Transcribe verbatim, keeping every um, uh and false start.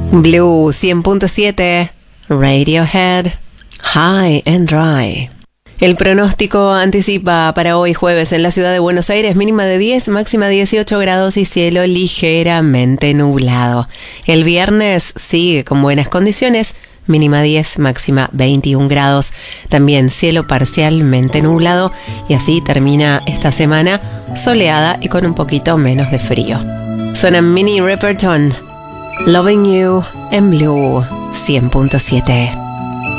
Blue cien punto siete, Radiohead, High and Dry. El pronóstico anticipa para hoy jueves en la ciudad de Buenos Aires mínima de diez, máxima dieciocho grados y cielo ligeramente nublado. El viernes sigue con buenas condiciones, mínima diez, máxima veintiún grados. También cielo parcialmente nublado y así termina esta semana soleada y con un poquito menos de frío. Suena Minnie Riperton, Loving You en Blue cien punto siete.